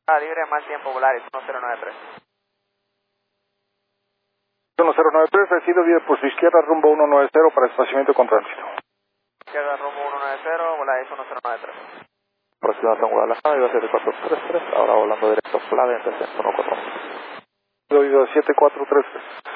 Libre, mal tiempo, Volaris 1093. 1093, recibe vida por su izquierda, rumbo 190 para espaciamiento con tránsito. Izquierda, rumbo 190, Volaris 1093. Aproximación Guadalajara, iba 7433, ahora volando directo Flavia, 141. Oído 7433.